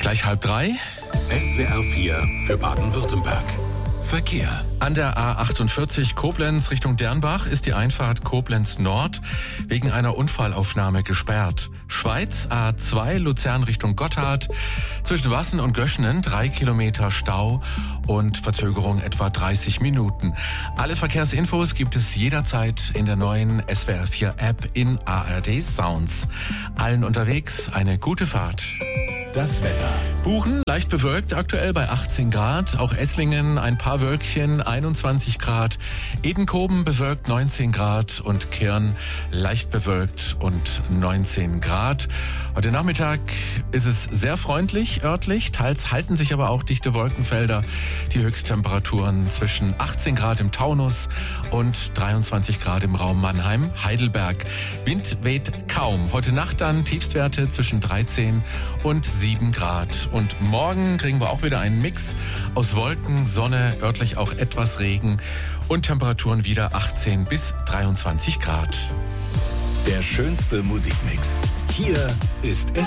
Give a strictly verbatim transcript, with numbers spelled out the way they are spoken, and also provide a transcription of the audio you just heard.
Gleich halb drei. S W R vier für Baden-Württemberg. Verkehr. An der A achtundvierzig Koblenz Richtung Dernbach ist die Einfahrt Koblenz Nord wegen einer Unfallaufnahme gesperrt. Schweiz A zwei Luzern Richtung Gotthard. Zwischen Wassen und Göschenen drei Kilometer Stau und Verzögerung etwa dreißig Minuten. Alle Verkehrsinfos gibt es jederzeit in der neuen S W R vier App in A R D Sounds. Allen unterwegs eine gute Fahrt. Das Wetter. Buchen leicht bewölkt, aktuell bei achtzehn Grad. Auch Esslingen ein paar Wölkchen, einundzwanzig Grad. Edenkoben bewölkt neunzehn Grad und Kirn leicht bewölkt und neunzehn Grad. Heute Nachmittag ist es sehr freundlich örtlich. Teils halten sich aber auch dichte Wolkenfelder. Die Höchsttemperaturen zwischen achtzehn Grad im Taunus und dreiundzwanzig Grad im Raum Mannheim, Heidelberg. Wind weht kaum. Heute Nacht dann Tiefstwerte zwischen dreizehn und sieben Grad. Und morgen kriegen wir auch wieder einen Mix aus Wolken, Sonne, örtlich auch etwas Regen und Temperaturen wieder achtzehn bis dreiundzwanzig Grad. Der schönste Musikmix. Hier ist S